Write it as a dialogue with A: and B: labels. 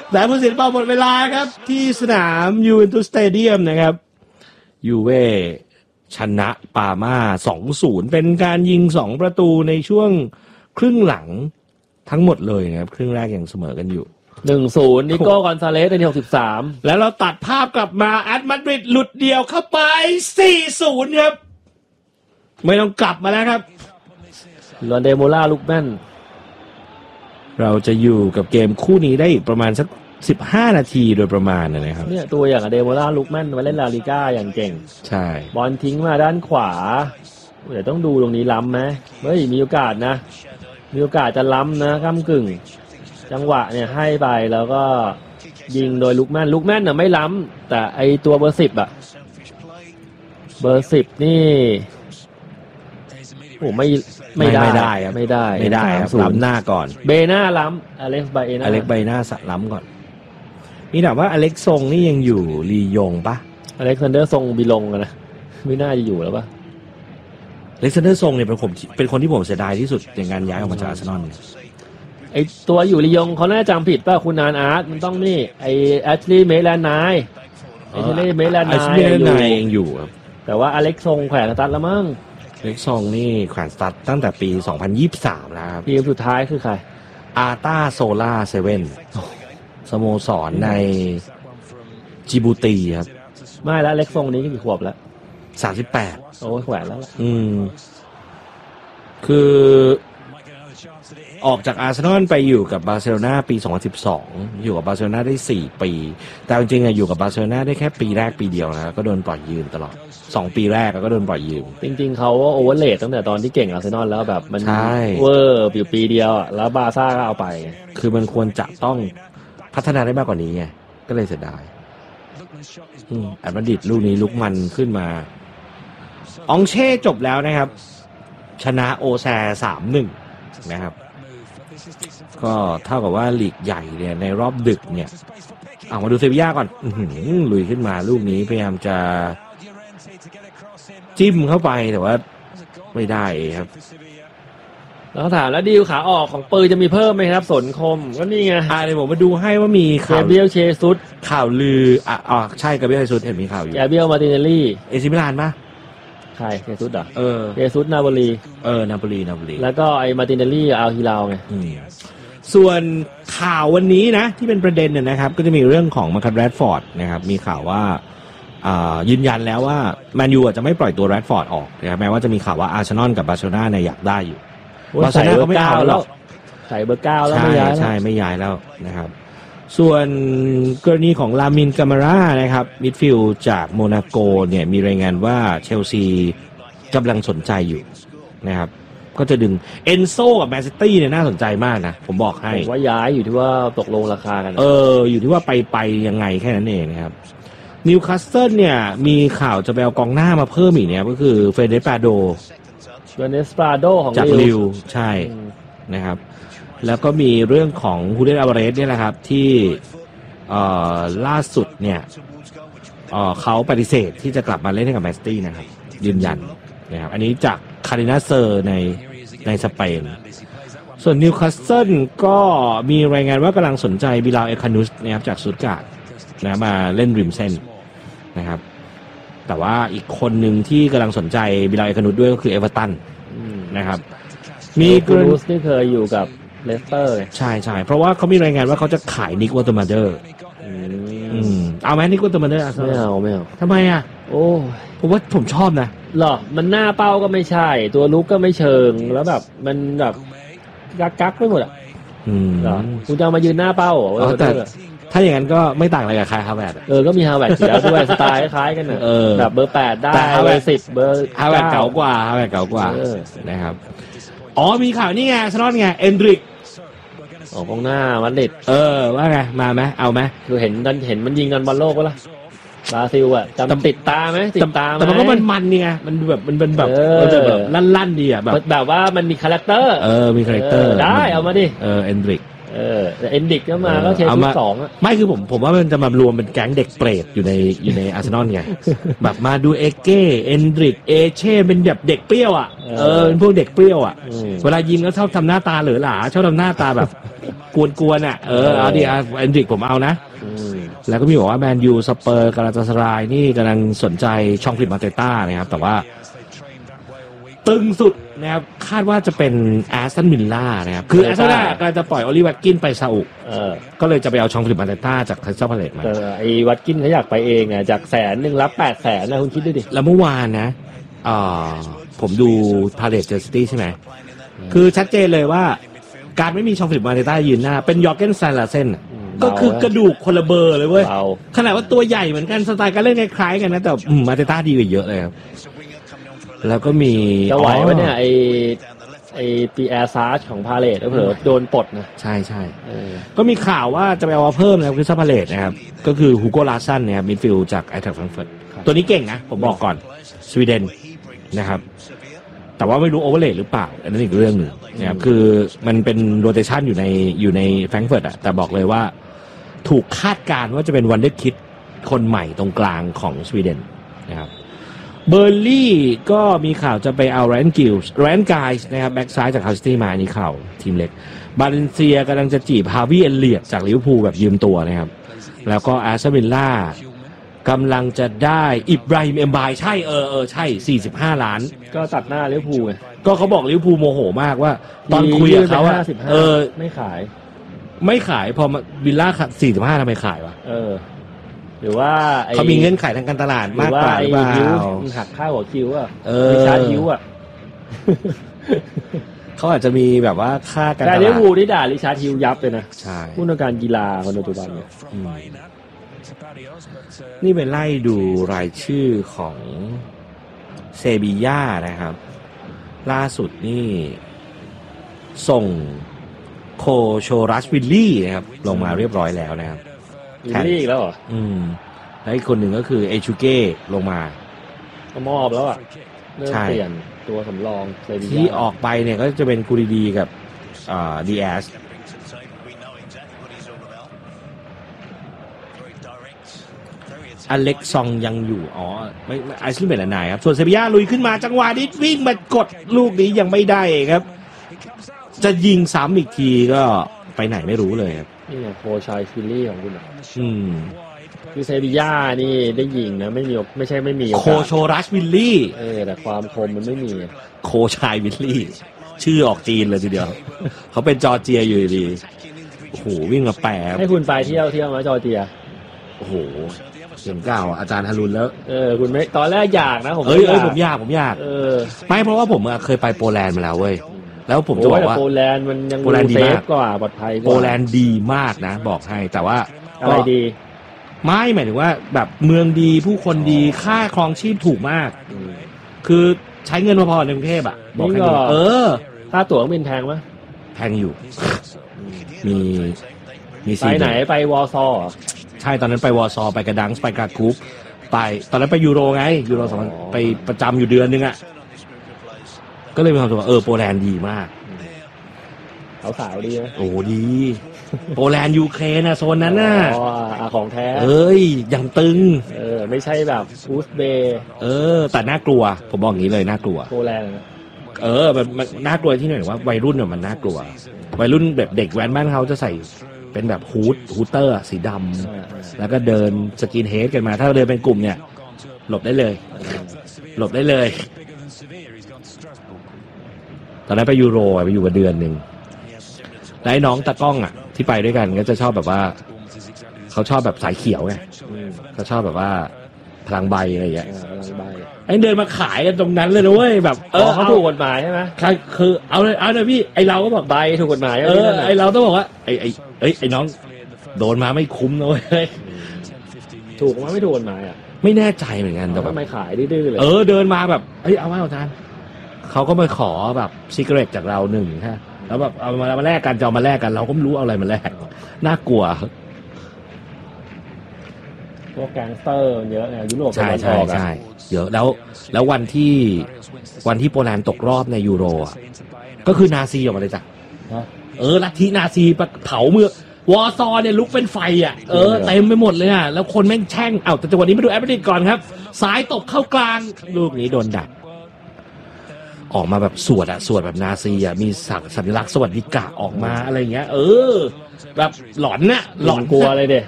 A: แต่ผู้ตัดสินเป่าหมดเวลาครับที่สนามยูเวนตุสสเตเดียมนะครับยูเว่ชนะปาม่า 2-0 เป็นการยิง2ประตูในช่วงครึ่งหลังทั้งหมดเลยนะครับครึ่งแรกยังเสมอกันอยู่
B: 1-0 นิโก้กอนซาเลสใน63
A: แล้วเราตัดภาพกลับมาแอตมาดริดหลุดเดียวเข้าไป 4-0 ครับไม่ต้องกลับมาแล้วครับ
B: ลอนเดโมล่าลูกแม่น
A: เราจะอยู่กับเกมคู่นี้ได้อีกประมาณสัก15นาทีโดยประมาณนะครับ
B: เนี่ยตัวอย่างเดโมล่าลูกแม่นมาเล่นลาลิก้าอย่างเก่ง
A: ใช่
B: บอลทิ้งมาด้านขวาเดี๋ยวต้องดูตรงนี้ล้ำไหมเฮ้ยมีโอกาสนะมีโอกาสจะล้ำนะก้ำกึ่งจังหวะเนี่ยให้ไปแล้วก็ยิงโดยลูกแม่นน่ะไม่ล้ำแต่ไอตัวเบอร์10อ่ะเบอร์10นี่โอ้ไม่ได้ครับไม่ได้
A: ครับล้ำหน้าก่อน
B: เบน่าล้ำอเล็กซ์ไบ
A: น่าล้ำก่อนนี่ถามว่าอเล็กซ์ทรงนี่ยังอยู่ลียงปะ
B: อเล็กซานเดอร์ทรงบิลงนะไม่น่าจะอยู่แล้วปะ
A: อเล็กซานเดอร์ทรงเนี่ยเป็นคนที่ผมเสียดายที่สุดในการย้ายออกมาจากอาร์เซนอล
B: ไอตัวอยู่ลียงเขาน่าจำผิดป่ะคุณนานอาร์ตมันต้องนี่ไอแอชลีย์เมแลนไน
A: ยังอยู่ครับ
B: แต่ว่าอเล็กซ์ทรงแขวนสตั๊ดแล้วมั้ง
A: เล็กซองนี่แขวนสตั๊ดตั้งแต่ปี2023แล้วครับ
B: ทีมสุดท้ายคือใคร
A: อาร์ต้าโซล่าเซเว่นสโมสรในจิบูตีครับ
B: ไม่แล้วเล็กซองนี้กี่ขวบแล้ว
A: 38
B: โอ้แขวนแล้ว
A: คือออกจากอาร์เซนอลไปอยู่กับบาร์เซโลนาปี2012อยู่กับบาร์เซโลนาได้4ปีแต่จริงๆอยู่กับบาร์เซโลนาได้แค่ปีแรกปีเดียวนะก็โดนปล่อยยืมตลอด2ปีแรกก็โดนปล่อยยืม
B: จริงๆเขาโอเวอร์เลทตั้งแต่ตอนที่เก่งอาร์เซนอลแล้วแบบมันเวอร์อยู่ปีเดียวแล้วบาร์ซ่าก็เอาไป
A: คือมันควรจะต้องพัฒนาได้มากกว่านี้ไงก็เลยเสียดายแอตมาดริดลูกนี้ลุกมันขึ้นมาอองเช่จบแล้วนะครับชนะโอแซ 3-1 นะครับก็เท่ากับว่าลีกใหญ่เนี่ยในรอบดึกเนี่ยมาดูเซบีย่าก่อนลุยขึ้นมาลูกนี้พยายามจะจิ้มเข้าไปแต่ว่าไม่ได้ครับ
B: แล้วถามแล้วดีลขาออกของปืนจะมีเพิ่มไหมครับสนคมก็นี่ไง
A: เดี๋ยวผมมาดูให้ว่ามี
B: ข่าวเบียลเชซุส
A: ข่าวลือใช่กับเบียลเชซุสเห็นมีข่าวอยู่
B: เบียลมาติเนลลี่
A: เอซิมิลานป่ะ
B: ใครเชซุสเชซุสนาโปลี
A: นาโปลี
B: แล้วก็ไอ้มาติเนลลี่อัลฮิลาลไง
A: ส่วนข่าววันนี้นะที่เป็นประเด็นเนี่ยนะครับก็จะมีเรื่องของมาร์คัส แรดฟอร์ดนะครับมีข่าวว่ายืนยันแล้วว่าแมนยูจะไม่ปล่อยตัวแรดฟอร์ดออกนะครับแม้ว่าจะมีข่าวว่าอาร์เซนอลกับบาร์เซโลนาเนี่ยอยากได้อยู่
B: บาร์เซโลนาก็ไม่เอาแล้วใส่เบอร์9แล้วไม่ย้าย
A: ใช่ไม่ย้ายแล้วนะครับส่วนกรณีของลามินกามาร่านะครับมิดฟิลด์จากโมนาโกเนี่ยมีรายงานว่าเชลซีกำลังสนใจอยู่นะครับก็จะดึงเอนโซกับแมนซิตี้เนี่ยน่าสนใจมากนะผมบอกให้
B: ว่าย้ายอยู่ที่ว่าตกลงราคากัน
A: อยู่ที่ว่าไปยังไงแค่นั้นเองนะครับนิวคาสเซิลเนี่ยมีข่าวจะไปเอากองหน้ามาเพิ่มอีกเนี่ยก็คือเฟเดปาโด
B: ของ
A: จากลิวใช่นะครับแล้วก็มีเรื่องของฮูเดนอัลวาเรสเนี่ยแหละครับที่ล่าสุดเนี่ยเขาปฏิเสธที่จะกลับมาเล่นให้กับแมนซิตี้นะครับยืนยันนะครับอันนี้จากคารินาเซอร์ในสเปนส่วนนิวคาสเซิลก็มีรายงานว่ากำลังสนใจบิลาเอคานุสนะครับจากสุดการ์ดนะมาเล่นริมเส้นนะครับแต่ว่าอีกคนหนึ่งที่กำลังสนใจบิลาเอคานุสด้วยก็คือเอเวอร์ตันนะครับ
B: มีกรูสที่เคยอยู่กับเลสเตอร์
A: ใช่เพราะว่าเขามีรายงานว่าเขาจะขายนิกวอเตอร์มาเดอร์เอาไหมนิกวอเตอร์มาเดอร์
B: ไม่เอา
A: ทำไมโอ้ผมชอบนะ
B: หรอมันหน้าเป้าก็ไม่ใช่ตัวลุกก็ไม่เชิงแล้วแบบมันแบบกักไปหมดหรอคุณจะมายืนหน้าเป้า
A: แต่ถ้าอย่างนั้นก็ไม่ต่างอะไรกับคายฮาแวร์ด
B: ก็มีฮาแวร์ดอยู่แล้วด้วยสไตล์คล้ายกันแบบเบอร์8ได้เบอร์10เบอร์
A: ฮาแวร์ดเก่ากว่านะครับมีข่าวนี่ไงซานอนไงเอนดริก
B: กองหน้ามันเด็ด
A: ว่าไงมาไหมเอาไหม
B: คือเห็นมันยิงกันบอลโลกก็ล่ะบราซิลจำติดตาไหม
A: แต่มันก็มันนี่ไงมันแบบมันเป็นแบบลั่นดีแบบ
B: ว่ามันมีคาแรคเตอร์
A: มีคาแรคเตอร์
B: ได้เอามาดิ
A: เอนดริก
B: แต่เอนดิกก็มาก็เทชุดสองอ่ะ
A: ไม่คือผมว่ามันจะมารวมเป็นแก๊งเด็กเปรตอยู่ในอาร์เซนอลไง แบบมาดูเอเก้เอนดริกเอเช่เป็นแบบเด็กเปรี้ยวอ่ะเป็นพวกเด็กเปรี้ยวอ่ะเวลายิงก็ชอบทำหน้าตาเหลือหลาชอบทำหน้าตาแบบกวนๆอ่ะเอาดิเอนดริกผมเอานะแล้วก็มีบอกว่าแมนยูสเปอร์กาลาตาสารายนี่กำลังสนใจช่องฟิลิปมาเตต้านะครับแต่ว่าตึงสุดนะครับคาดว่าจะเป็นแอสตันวิลล่านะครับคือแอสตันวิลล่ากำลังจะปล่อยโอลิเวอร์กินไปซาอุก็เลยจะไปเอาช่องฟิลิปมาเตต้าจากคริสตัลพาเลซมา
B: ไอ้วัตกินเขาอยากไปเองอ่ะจาก100,000รับ800,000นะคุณคิดดูดิ
A: แล้วเมื่อวานนะผมดูพาเลซเจอซิตี้ใช่ไหมคือชัดเจนเลยว่าการไม่มีช่องฟิลิปมาเตต้ายืนหน้าเป็นยอร์เกนไซลาเซนก็คือกระดูกคนละเบอร์เลยเว้ยขนาดว่าตัวใหญ่เหมือนกันสไตล์การเล่นคล้ายๆกันนะแต่มาเตต้าดีกว่าเยอะเลยครับแล้วก็มี
B: จะไหววะเนี่ยไอปีแอร์ซาร์ชของพาเลทเผลอโดนปลดนะ
A: ใช่ก็มีข่าวว่าจะไปเอาเพิ่มนะครับคือซัพพาเลทนะครับก็คือฮูโกลาซันนะครับมิดฟิลด์จากไอแทคแฟรงก์เฟิร์ตตัวนี้เก่งนะผมบอกก่อนสวีเดนนะครับแต่ว่าไม่รู้โอเวอร์เลทหรือเปล่าอันนั้นอีกเรื่องหนึ่งนะครับคือมันเป็นโรเตชันอยู่ในแฟรงก์เฟิร์ตอะแต่บอกเลยว่าถูกคาดการณ์ว่าจะเป็นวันเดอร์คิดคนใหม่ตรงกลางของสวีเดนนะครับเบอร์ลี่ก็มีข่าวจะไปเอาแรนไกส์นะครับแบ็กซ้ายจากฮาสตี้มาอันนี้ข่าวทีมเล็กบาเลนเซียกำลังจะจีบฮาวิเอลเลียตจากลิเวอร์พูลแบบยืมตัวนะครับแล้วก็อาร์เซนอลวิลล่ากำลังจะได้อิบราฮิมเอมบายใช่ใช่45 ล้าน
B: ก็ตัดหน้าลิเวอร์พูลไง
A: ก็เขาบอกลิเวอร์พูลโมโหมากว่าตอนคุยกับเขา
B: ไม่ข
A: ายพอวิลล่า45ทำไมขายวะ
B: หรือว่า
A: เขามีเงื่อนไขทางการตลาดมากกว่าหรือเปล่า
B: หักค่าหัวคิวอ่ะไม่ชาร์จคิวอ่ะ
A: เขาอาจจะมีแบบว่าค่าการตลาด
B: แต่ลิเวอร์พูลที่ด่าริชาร์ดฮิวยับเลยนะ
A: ใช่
B: ผู้นำการกีฬาคนปัจจุบันเนี่ย
A: นี่ไปไล่ดูรายชื่อของเซบีย่านะครับล่าสุดนี่ส่งโคโชรัสวิลลี่นะครับลงมาเรียบร้อยแล้วนะครับ
B: วิลลี่อีกแล้วเหรอ
A: แล้วอีกคนหนึ่งก็คือเอชูเก้ลงมา
B: มอบแล้วอ่ะเริ่มเปลี่ยนตัวสำรอง
A: ที่ออกไปเนี่ยก็จะเป็นคูดีดีกับดีแอสอเล็กซองยังอยู่ไม่ไอซ์ลิเมตนายครับส่วนเซบีย่าลุยขึ้นมาจังหวะนี้วิ่งมากดลูกนี้ยังไม่ได้ครับจะยิงซ้ำอีกทีก็ไปไหนไม่รู้เลยครับ
B: นี่ไงโคชายฟิลลี่ของคุณคือเซบีย่านี่ได้ยิงนะไม่ใช่ไม่มี
A: โคโชรัสวิลลี่
B: แต่ความคมมันไม่มี
A: โคชายวิลลี่ชื่อออกจีนเลยทีเดียวเขาเป็นจอร์เจียอยู่ดีโอ้โหวิ่งมาแปะ
B: ให้คุณไปเที่ยวมาจอร์เจีย
A: โอ้โหเสียงเก่าอาจารย์ฮารุนแล้ว
B: คุณไม่ตอนแรกอยากนะผม
A: ผมอยากไม่เพราะว่าผมเคยไปโปแลนด์มาแล้วเว้ยแล้วผมจะบอกว่า
B: โปแลนด์มันยัง
A: เซฟ
B: กว่าปลอดภัย
A: โปแลนด์ดีมากนะบอกให้แต่ว่า
B: อะไรดี
A: ไม่หมายถึงว่าแบบเมืองดีผู้คนดีค่าครองชีพถูกมากคือใช้เงินพอๆในกรุงเทพอ่ะ
B: บอกให้ค่าตั๋วบินแพงไหม
A: แพงอยู่มี
B: ไปไหนไปวอร์ซอ
A: ใช่ตอนนั้นไปวอร์ซอไปกระดังไปกาคุปไปตอนนั้นไปยูโรไงยูโร2ไปประจำอยู่เดือนนึงอ่ะก็เลยมีความรู้สึกว่าโปแลนด์ดีมาก
B: สาวดีนะ
A: โอ้ดีโปแลนด์ยูเครนโซนนั้นน่ะ
B: ของแท้
A: อย่างตึง
B: ไม่ใช่แบบอูซเบย์
A: แต่น่ากลัวผมบอกอย่างนี้เลยน่ากลัว
B: โปแลนด์
A: มันน่ากลัวที่ไหนว่าวัยรุ่นเนี่ยมันน่ากลัววัยรุ่นแบบเด็กแว้นบ้านเขาจะใส่เป็นแบบฮูเตอร์สีดำแล้วก็เดินสกินเฮดกันมาถ้าเดินเป็นกลุ่มเนี่ยหลบได้เลยตอนนั้นไปยูโรไปอยู่กันเดือนนึงแล้วไอ้น้องตะก้องที่ไปด้วยกันก็จะชอบแบบว่าเขาชอบแบบสายเขียวไงเขาชอบแบบว่าพลังใบอะไรอย่างเงี้ยไอ้เดินมาขายกันตรงนั้นเลยนะเว้ยแบบ
B: เขาถูกกฎหมายใช่ไหม
A: คือเอาเลยพี่ไอเราก็บอก
B: ใบถูกกฎหมาย
A: ไอเราต้องบอกว่าไอน้องโดนมาไม่คุ้มนะเว้ย
B: ถูกมาไม่ถูกกฎหมาย
A: ไม่แน่ใจเหมือนกันแต่
B: แบบไม่ขายดื้อๆเลย
A: เดินมาแบบเอาไว้เอาทานเขาก็มาขอแบบซิกเรตจากเราหนึ่งฮะแล้วแบบเอามาแลกกันจะเอามาแลกกันเราก็ไม่รู้เอาอะไรมาแลกน่ากลัว
B: พวกแก๊งสเตอร์เยอะยุโรป
A: ใช่เยอะแล้ววันที่โปแลนด์ตกรอบในยูโรก็คือนาซีออกมาเลยจ้ะลัทธินาซีเผาเมืองวอร์ซอเนี่ยลุกเป็นไฟอ่ะเต็มไปหมดเลยอ่ะแล้วคนแม่งแช่งแต่จังหวะนี้มาดูแอปเปิลก่อนครับสายตบเข้ากลางลูกนี้โดนดักออกมาแบบสวดแบบนาซีอ่ะมีสัญลักษณ์สวัสดิกะออกมาอะไรเงี้ยแบบหลอนน่ะหลอน
B: กลัวเลยเด็